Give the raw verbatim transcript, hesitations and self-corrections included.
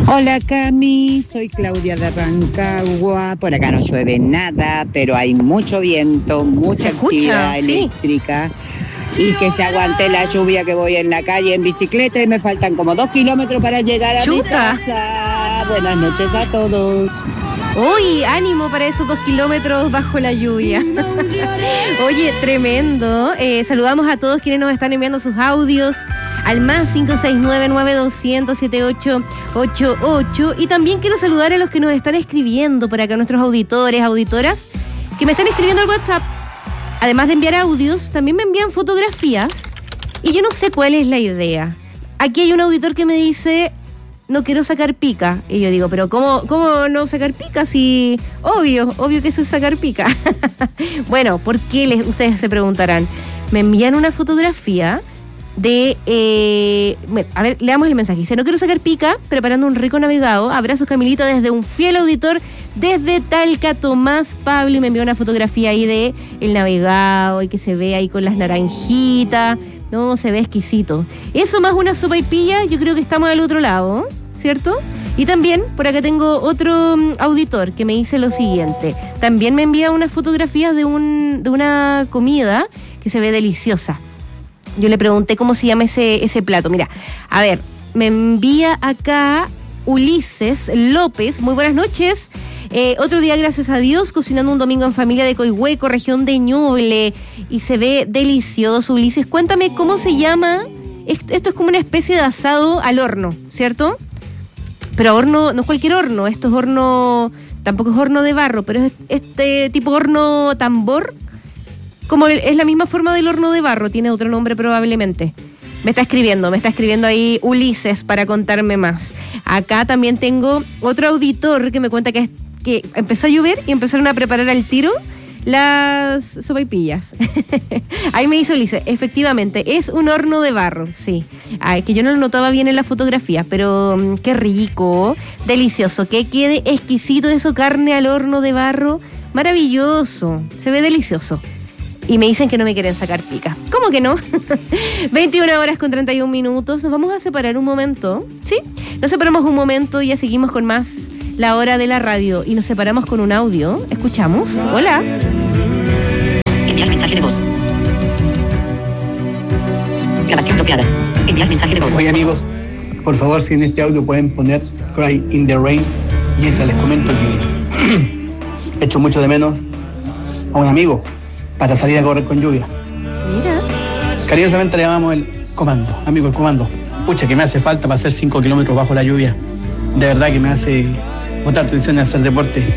Hola Cami, soy Claudia de Rancagua. Por acá no llueve nada, pero hay mucho viento, mucha actividad eléctrica. Sí. Y que se aguante la lluvia, que voy en la calle en bicicleta y me faltan como dos kilómetros para llegar a Chuta. mi casa. Buenas noches a todos. Uy, ánimo para esos dos kilómetros bajo la lluvia. Oye, tremendo. Eh, saludamos a todos quienes nos están enviando sus audios al más cinco seis nueve, nueve dos cero cero, siete ocho ocho ocho. Y también quiero saludar a los que nos están escribiendo por acá, nuestros auditores, auditoras, que me están escribiendo al WhatsApp. Además de enviar audios, también me envían fotografías. Y yo no sé cuál es la idea. Aquí hay un auditor que me dice: no quiero sacar pica. Y yo digo, pero ¿cómo, cómo no sacar pica? Si obvio, obvio que eso es sacar pica. Bueno, ¿por qué les, ustedes se preguntarán? Me envían una fotografía de... Eh, bueno, a ver, leamos el mensaje. Dice: no quiero sacar pica, preparando un rico navegado. Abrazos, Camilita, desde un fiel auditor desde Talca, Tomás Pablo. Y me envió una fotografía ahí de el navegado y que se ve ahí con las naranjitas. No, se ve exquisito. Eso más una sopaipilla, yo creo que estamos al otro lado, ¿cierto? Y también, por acá tengo otro um, auditor que me dice lo siguiente. También me envía unas fotografías de, un, de una comida que se ve deliciosa. Yo le pregunté cómo se llama ese, ese plato. Mira, a ver, me envía acá Ulises López. Muy buenas noches. Eh, otro día, gracias a Dios, cocinando un domingo en familia de Coihueco, región de Ñuble, y se ve delicioso. Ulises, cuéntame cómo se llama. Esto es como una especie de asado al horno, ¿cierto? Pero horno, no es cualquier horno, esto es horno, tampoco es horno de barro, pero es este tipo horno tambor, como es la misma forma del horno de barro, tiene otro nombre probablemente. Me está escribiendo, me está escribiendo ahí Ulises para contarme más. Acá también tengo otro auditor que me cuenta que, es, que empezó a llover y empezaron a preparar al tiro las sopaipillas. Ahí me dice Ulises, efectivamente, es un horno de barro, sí. Ay, que yo no lo notaba bien en la fotografía, pero um, qué rico, delicioso, que quede exquisito eso, carne al horno de barro, maravilloso, se ve delicioso. Y me dicen que no me quieren sacar pica. ¿Cómo que no? veintiuna horas con treinta y un minutos. Nos vamos a separar un momento, ¿sí? Nos separamos un momento y ya seguimos con más La Hora de la Radio. Y nos separamos con un audio. ¿Escuchamos? Hola. Enviar mensaje de voz. Grabación bloqueada. Enviar mensaje de voz. Oye, amigos, por favor, si en este audio pueden poner Cry in the Rain. Y mientras les comento que echo mucho de menos a un amigo para salir a correr con lluvia. Mira. Cariñosamente le llamamos el comando, amigo, el comando. Pucha, que me hace falta para hacer cinco kilómetros bajo la lluvia. De verdad que me hace botar tensión y hacer deporte.